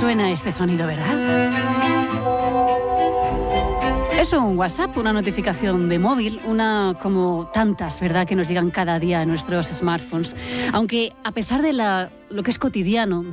suena este sonido, ¿verdad? Es un WhatsApp, una notificación de móvil, una como tantas, ¿verdad?, que nos llegan cada día a nuestros smartphones. Aunque a pesar de lo que es cotidiano,